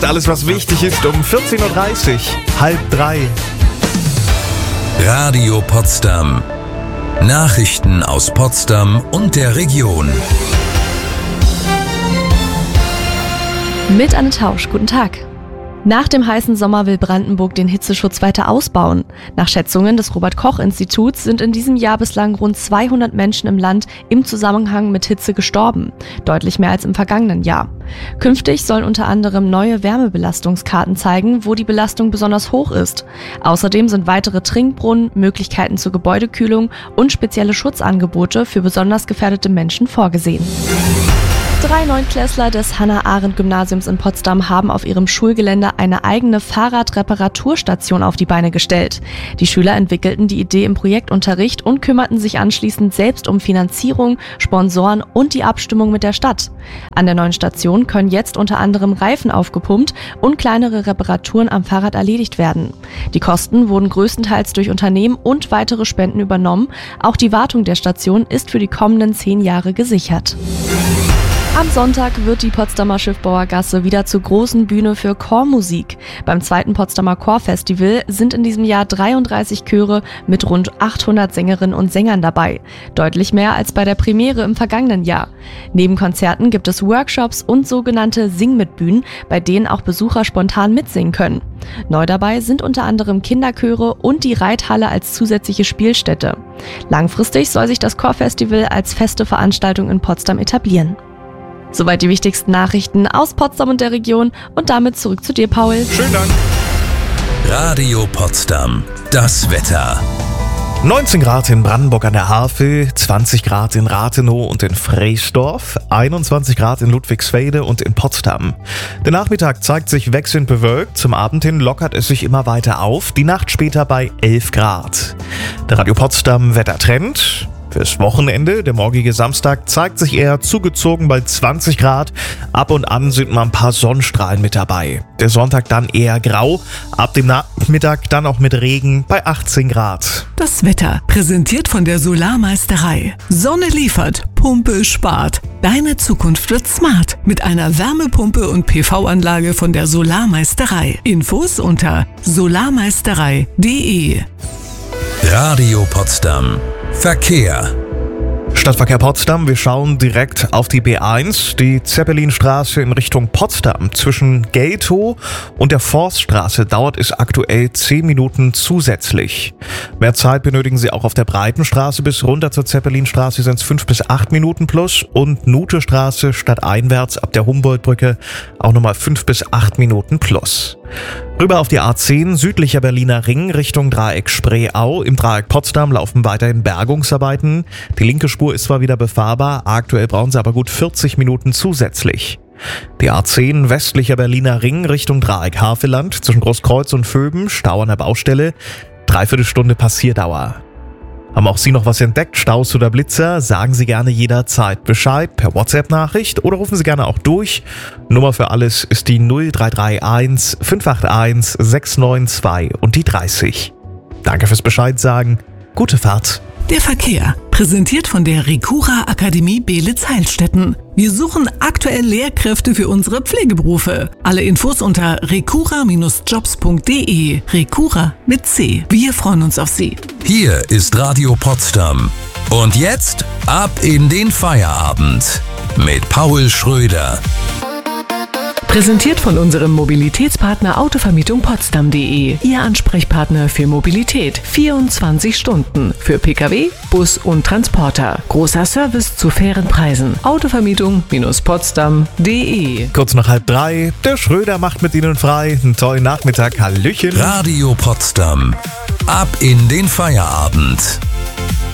Alles, was wichtig ist, um 14.30 Uhr, 2:30. Radio Potsdam. Nachrichten aus Potsdam und der Region. Mit Anne Tausch, guten Tag. Nach dem heißen Sommer will Brandenburg den Hitzeschutz weiter ausbauen. Nach Schätzungen des Robert-Koch-Instituts sind in diesem Jahr bislang rund 200 Menschen im Land im Zusammenhang mit Hitze gestorben. Deutlich mehr als im vergangenen Jahr. Künftig sollen unter anderem neue Wärmebelastungskarten zeigen, wo die Belastung besonders hoch ist. Außerdem sind weitere Trinkbrunnen, Möglichkeiten zur Gebäudekühlung und spezielle Schutzangebote für besonders gefährdete Menschen vorgesehen. 3 Neunklässler des Hannah-Arendt-Gymnasiums in Potsdam haben auf ihrem Schulgelände eine eigene Fahrradreparaturstation auf die Beine gestellt. Die Schüler entwickelten die Idee im Projektunterricht und kümmerten sich anschließend selbst um Finanzierung, Sponsoren und die Abstimmung mit der Stadt. An der neuen Station können jetzt unter anderem Reifen aufgepumpt und kleinere Reparaturen am Fahrrad erledigt werden. Die Kosten wurden größtenteils durch Unternehmen und weitere Spenden übernommen. Auch die Wartung der Station ist für die kommenden 10 Jahre gesichert. Am Sonntag wird die Potsdamer Schiffbauergasse wieder zur großen Bühne für Chormusik. Beim 2. Potsdamer Chorfestival sind in diesem Jahr 33 Chöre mit rund 800 Sängerinnen und Sängern dabei. Deutlich mehr als bei der Premiere im vergangenen Jahr. Neben Konzerten gibt es Workshops und sogenannte Sing-mit-Bühnen, bei denen auch Besucher spontan mitsingen können. Neu dabei sind unter anderem Kinderchöre und die Reithalle als zusätzliche Spielstätte. Langfristig soll sich das Chorfestival als feste Veranstaltung in Potsdam etablieren. Soweit die wichtigsten Nachrichten aus Potsdam und der Region und damit zurück zu dir, Paul. Schönen Dank. Radio Potsdam. Das Wetter. 19 Grad in Brandenburg an der Havel, 20 Grad in Rathenow und in Freesdorf, 21 Grad in Ludwigsfelde und in Potsdam. Der Nachmittag zeigt sich wechselnd bewölkt, zum Abend hin lockert es sich immer weiter auf, die Nacht später bei 11 Grad. Der Radio Potsdam Wettertrend. Fürs Wochenende, der morgige Samstag, zeigt sich eher zugezogen bei 20 Grad. Ab und an sind mal ein paar Sonnenstrahlen mit dabei. Der Sonntag dann eher grau, ab dem Nachmittag dann auch mit Regen bei 18 Grad. Das Wetter, präsentiert von der Solarmeisterei. Sonne liefert, Pumpe spart. Deine Zukunft wird smart mit einer Wärmepumpe und PV-Anlage von der Solarmeisterei. Infos unter solarmeisterei.de. Radio Potsdam. Verkehr. Stadtverkehr Potsdam, wir schauen direkt auf die B1, die Zeppelinstraße in Richtung Potsdam. Zwischen Geltow und der Forststraße dauert es aktuell 10 Minuten zusätzlich. Mehr Zeit benötigen Sie auch auf der Breitenstraße bis runter zur Zeppelinstraße sind es 5 bis 8 Minuten plus und Nuthestraße stadteinwärts ab der Humboldtbrücke auch nochmal 5 bis 8 Minuten plus. Rüber auf die A10, südlicher Berliner Ring Richtung Dreieck Spreeau. Im Dreieck Potsdam laufen weiterhin Bergungsarbeiten. Die linke Spur ist zwar wieder befahrbar, aktuell brauchen sie aber gut 40 Minuten zusätzlich. Die A10, westlicher Berliner Ring Richtung Dreieck Havelland, zwischen Großkreuz und Vöben, Stau an der Baustelle, 3/4 Stunde Passierdauer. Haben auch Sie noch was entdeckt, Staus oder Blitzer? Sagen Sie gerne jederzeit Bescheid per WhatsApp-Nachricht oder rufen Sie gerne auch durch. Nummer für alles ist die 0331 581 692 und die 30. Danke fürs Bescheid sagen. Gute Fahrt. Der Verkehr, präsentiert von der Recura Akademie Beelitz-Heilstätten. Wir suchen aktuell Lehrkräfte für unsere Pflegeberufe. Alle Infos unter recura-jobs.de. Recura mit C. Wir freuen uns auf Sie. Hier ist Radio Potsdam. Und jetzt ab in den Feierabend mit Paul Schröder. Präsentiert von unserem Mobilitätspartner Autovermietung Potsdam.de. Ihr Ansprechpartner für Mobilität. 24 Stunden. Für Pkw, Bus und Transporter. Großer Service zu fairen Preisen. Autovermietung-potsdam.de. Kurz nach 2:30, der Schröder macht mit Ihnen frei. Einen tollen Nachmittag, Hallöchen. Radio Potsdam. Ab in den Feierabend.